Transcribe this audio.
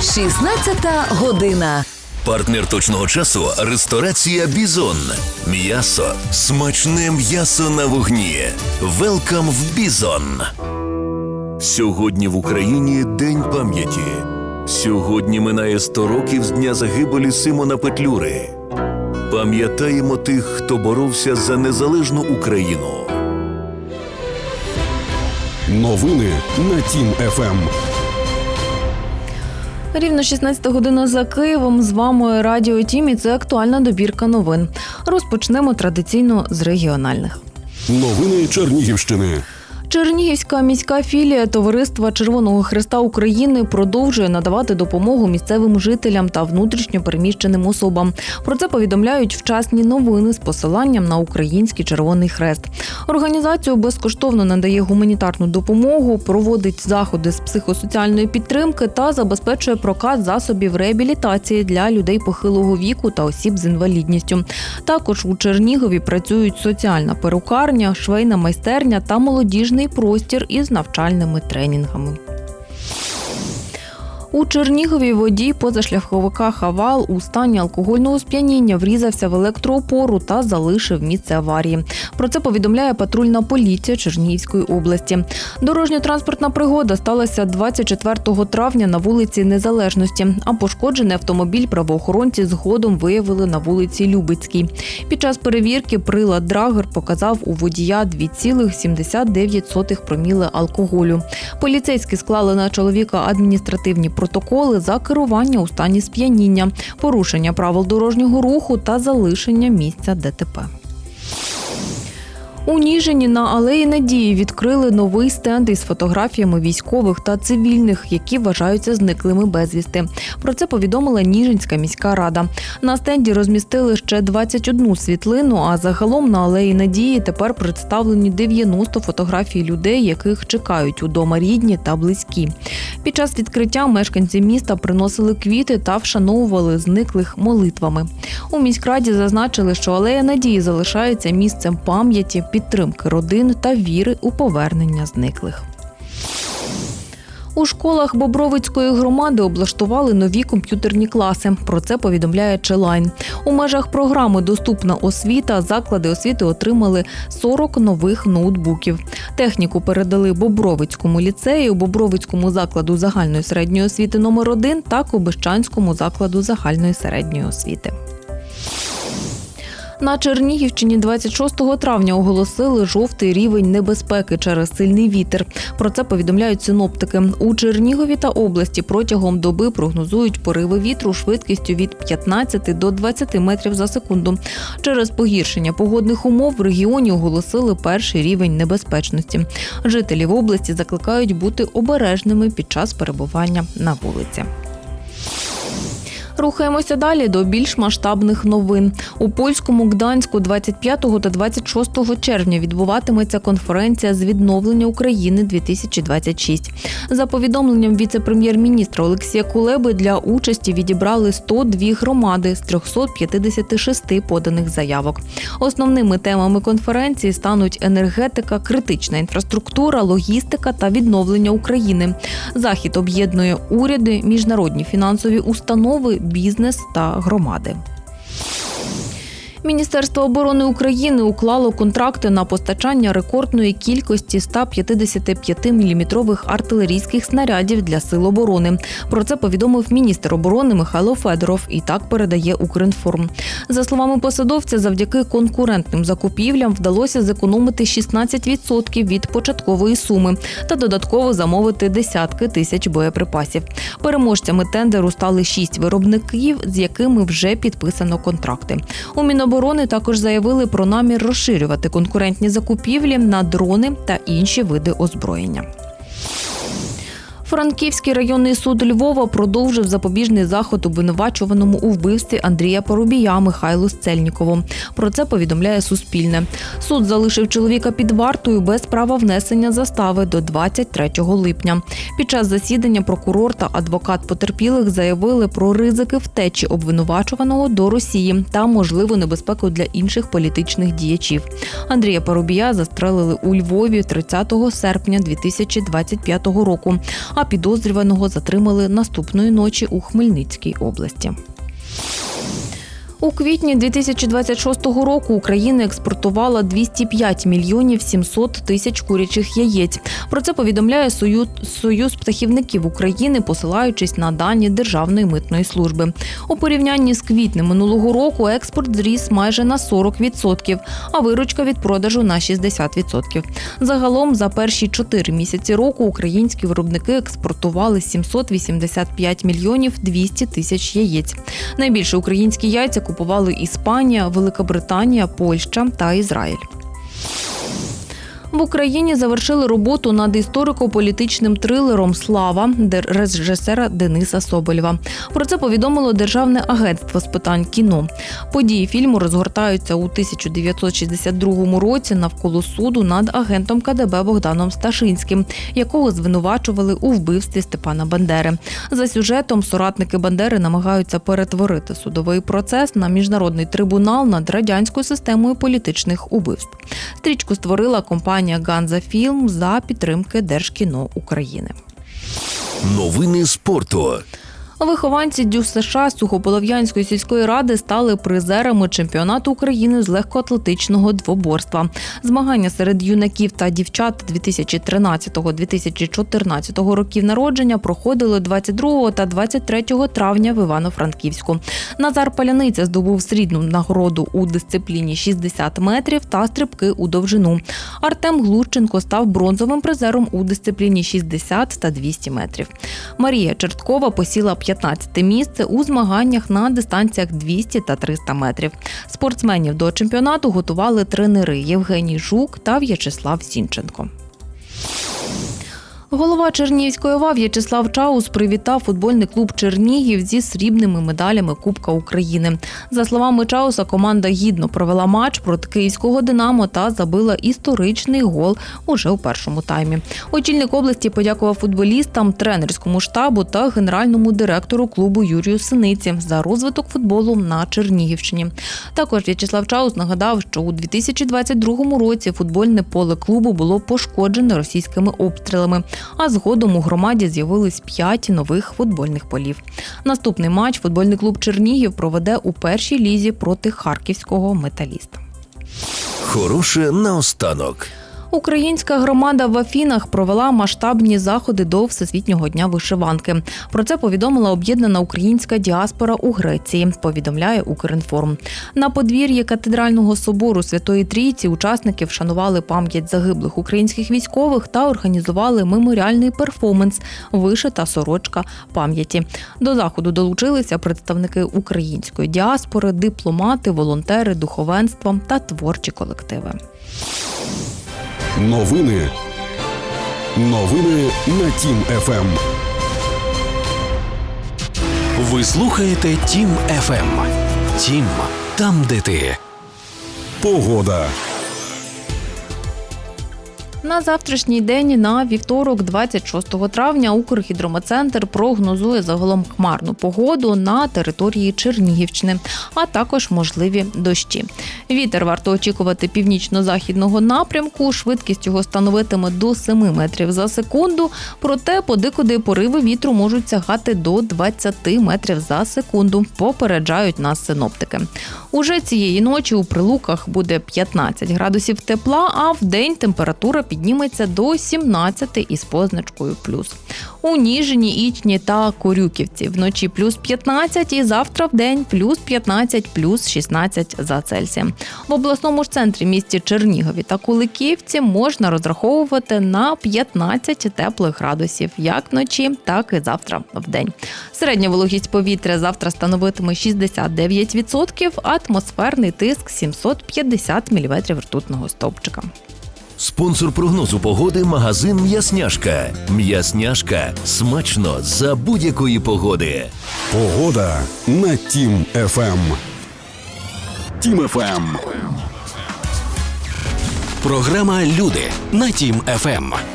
16 година. Партнер точного часу – ресторація «Бізон». М'ясо. Смачне м'ясо на вогні. Велкам в «Бізон». Сьогодні в Україні День пам'яті. Сьогодні минає 100 років з дня загибелі Симона Петлюри. Пам'ятаємо тих, хто боровся за незалежну Україну. Новини на Тім-ФМ. Рівно 16 година за Києвом. З вами Радіо Тім і це актуальна добірка новин. Розпочнемо традиційно з регіональних. Новини Чернігівщини. Чернігівська міська філія Товариства Червоного Хреста України продовжує надавати допомогу місцевим жителям та внутрішньо переміщеним особам. Про це повідомляють вчасні новини з посиланням на Український Червоний Хрест. Організація безкоштовно надає гуманітарну допомогу, проводить заходи з психосоціальної підтримки та забезпечує прокат засобів реабілітації для людей похилого віку та осіб з інвалідністю. Також у Чернігові працюють соціальна перукарня, швейна майстерня та молодіжний простір із навчальними тренінгами. У Чернігові водій позашляховика «Хавал» у стані алкогольного сп'яніння врізався в електроопору та залишив місце аварії. Про це повідомляє патрульна поліція Чернігівської області. Дорожньо-транспортна пригода сталася 24 травня на вулиці Незалежності, а пошкоджений автомобіль правоохоронці згодом виявили на вулиці Любицькій. Під час перевірки прилад «Драгер» показав у водія 2,79 проміле алкоголю. Поліцейські склали на чоловіка адміністративні протоколи за керування у стані сп'яніння, порушення правил дорожнього руху та залишення місця ДТП. У Ніжині на Алеї Надії відкрили новий стенд із фотографіями військових та цивільних, які вважаються зниклими безвісти. Про це повідомила Ніжинська міська рада. На стенді розмістили ще 21 світлину, а загалом на Алеї Надії тепер представлені 90 фотографій людей, яких чекають удома рідні та близькі. Під час відкриття мешканці міста приносили квіти та вшановували зниклих молитвами. У міськраді зазначили, що Алея Надії залишається місцем пам'яті, підтримки родин та віри у повернення зниклих. У школах Бобровицької громади облаштували нові комп'ютерні класи. Про це повідомляє Челайн. У межах програми «Доступна освіта» заклади освіти отримали 40 нових ноутбуків. Техніку передали Бобровицькому ліцею, Бобровицькому закладу загальної середньої освіти номер 1 та Кобищанському закладу загальної середньої освіти. На Чернігівщині 26 травня оголосили жовтий рівень небезпеки через сильний вітер. Про це повідомляють синоптики. У Чернігові та області протягом доби прогнозують пориви вітру швидкістю від 15 до 20 метрів за секунду. Через погіршення погодних умов в регіоні оголосили перший рівень небезпечності. Жителів області закликають бути обережними під час перебування на вулиці. Рухаємося далі до більш масштабних новин. У польському Гданську 25 та 26 червня відбуватиметься конференція з відновлення України-2026. За повідомленням віце-прем'єр-міністра Олексія Кулеби, для участі відібрали 102 громади з 356 поданих заявок. Основними темами конференції стануть енергетика, критична інфраструктура, логістика та відновлення України. Захід об'єднує уряди, міжнародні фінансові установи, бізнес та громади. Міністерство оборони України уклало контракти на постачання рекордної кількості 155-мм артилерійських снарядів для Сил оборони. Про це повідомив міністр оборони Михайло Федоров і так передає Укрінформ. За словами посадовця, завдяки конкурентним закупівлям вдалося зекономити 16% від початкової суми та додатково замовити десятки тисяч боєприпасів. Переможцями тендеру стали 6 виробників, з якими вже підписано контракти. У Міноборони також заявили про намір розширювати конкурентні закупівлі на дрони та інші види озброєння. Франківський районний суд Львова продовжив запобіжний заход обвинувачуваному у вбивстві Андрія Парубія Михайлу Сцельнікову. Про це повідомляє Суспільне. Суд залишив чоловіка під вартою без права внесення застави до 23 липня. Під час засідання прокурор та адвокат потерпілих заявили про ризики втечі обвинувачуваного до Росії та можливу небезпеку для інших політичних діячів. Андрія Парубія застрелили у Львові 30 серпня 2025 року. а підозрюваного затримали наступної ночі у Хмельницькій області. У квітні 2026 року Україна експортувала 205 мільйонів 700 тисяч курячих яєць. Про це повідомляє Союз птахівників України, посилаючись на дані Державної митної служби. У порівнянні з квітнем минулого року експорт зріс майже на 40%, а виручка від продажу на 60%. Загалом за перші 4 місяці року українські виробники експортували 785 мільйонів 200 тисяч яєць. Найбільше українські яйця купували Іспанія, Велика Британія, Польща та Ізраїль. В Україні завершили роботу над історико-політичним трилером «Слава» режисера Дениса Соболєва. Про це повідомило Державне агентство з питань кіно. Події фільму розгортаються у 1962 році навколо суду над агентом КДБ Богданом Сташинським, якого звинувачували у вбивстві Степана Бандери. За сюжетом соратники Бандери намагаються перетворити судовий процес на міжнародний трибунал над радянською системою політичних убивств. Стрічку створила компанія «Ганза-Філм» за підтримки Держкіно України. Новини спорту. Вихованці ДЮСШ Сухополов'янської сільської ради стали призерами чемпіонату України з легкоатлетичного двоборства. Змагання серед юнаків та дівчат 2013-2014 років народження проходили 22 та 23 травня в Івано-Франківську. Назар Паляниця здобув срібну нагороду у дисципліні 60 метрів та стрибки у довжину. Артем Глущенко став бронзовим призером у дисципліні 60 та 200 метрів. Марія Черткова посіла 15-те місце у змаганнях на дистанціях 200 та 300 метрів. Спортсменів до чемпіонату готували тренери Євгеній Жук та В'ячеслав Сінченко. Голова Чернігівської ОВА В'ячеслав Чаус привітав футбольний клуб «Чернігів» зі срібними медалями Кубка України. За словами Чауса, команда гідно провела матч проти київського «Динамо» та забила історичний гол уже у першому таймі. Очільник області подякував футболістам, тренерському штабу та генеральному директору клубу Юрію Синиці за розвиток футболу на Чернігівщині. Також В'ячеслав Чаус нагадав, що у 2022 році футбольне поле клубу було пошкоджене російськими обстрілами, а згодом у громаді з'явились 5 нових футбольних полів. Наступний матч футбольний клуб «Чернігів» проведе у першій лізі проти харківського «Металіста». Хороше наостанок. Українська громада в Афінах провела масштабні заходи до Всесвітнього дня вишиванки. Про це повідомила об'єднана українська діаспора у Греції, повідомляє Укрінформ. На подвір'ї катедрального собору Святої Трійці учасники вшанували пам'ять загиблих українських військових та організували меморіальний перформанс «Вишита сорочка пам'яті». До заходу долучилися представники української діаспори, дипломати, волонтери, духовенство та творчі колективи. Новини на Тім ФМ. Ви слухаєте Тім ФМ. Тім – там, де ти. Погода. На завтрашній день, на вівторок, 26 травня, Укргідрометцентр прогнозує загалом хмарну погоду на території Чернігівщини, а також можливі дощі. Вітер варто очікувати північно-західного напрямку, швидкість його становитиме до 7 метрів за секунду, проте подекуди пориви вітру можуть сягати до 20 метрів за секунду, попереджають нас синоптики. Уже цієї ночі у Прилуках буде 15 градусів тепла, а вдень температура підніметься до 17 із позначкою плюс. У Ніжині, Ічні та Корюківці вночі плюс 15 і завтра вдень плюс 15, плюс 16 за Цельсієм. В обласному ж центрі місті Чернігові та Куликівці можна розраховувати на 15 теплих градусів як вночі, так і завтра вдень. Середня вологість повітря завтра становитиме 69%, атмосферний тиск 750 мм ртутного стовпчика. Спонсор прогнозу погоди – магазин «М'ясняшка». «М'ясняшка» – смачно за будь-якої погоди. Погода на Тім ФМ. Тім ФМ. Програма «Люди» на Тім ФМ.